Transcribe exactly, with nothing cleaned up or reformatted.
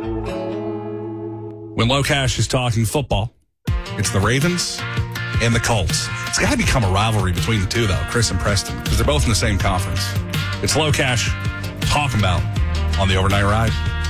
When Low Cash is talking football, it's the Ravens and the Colts. It's got to become a rivalry between the two, though, Chris and Preston, because they're both in the same conference. It's Low Cash talking about on the Overnight Ride.